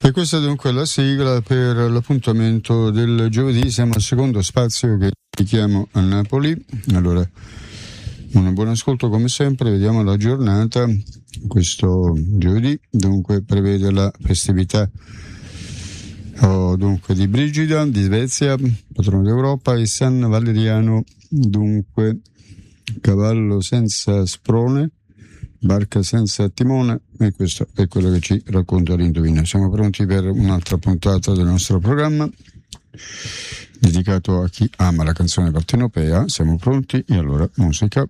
E questa è dunque la sigla per l'appuntamento del giovedì. Siamo al secondo spazio che dedichiamo a Napoli. Allora, un buon ascolto come sempre, vediamo la giornata. Questo giovedì dunque prevede la festività dunque di Brigida, di Svezia, patrono d'Europa, e San Valeriano, dunque cavallo senza sprone, barca senza timone, e questo è quello che ci racconta l'Indovina. Siamo pronti per un'altra puntata del nostro programma dedicato a chi ama la canzone partenopea. Siamo pronti e allora musica.